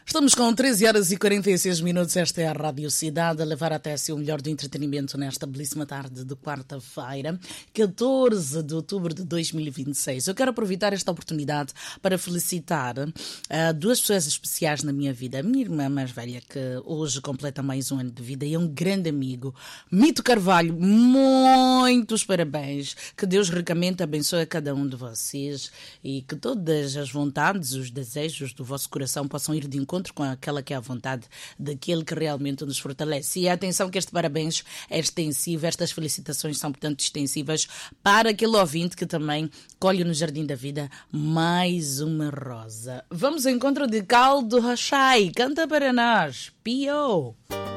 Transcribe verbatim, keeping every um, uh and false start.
Estamos com treze horas e quarenta e seis minutos. Esta é a Rádio Cidade, a levar até si o melhor do entretenimento nesta belíssima tarde de quarta-feira, catorze de outubro de dois mil e vinte e seis. Eu quero aproveitar esta oportunidade para felicitar uh, duas pessoas especiais na minha vida. A minha irmã mais velha, que hoje completa mais um ano de vida, e é um grande amigo, Mito Carvalho. Muitos parabéns. Que Deus ricamente abençoe a cada um de vocês e que todas as vontades, os desejos do vosso coração possam ir de encontro com aquela que é a vontade daquele que realmente nos fortalece. E atenção que este parabéns é extensivo, estas felicitações são, portanto, extensivas para aquele ouvinte que também colhe no Jardim da Vida mais uma rosa. Vamos ao encontro de Caldo Rachai. Canta para nós, P O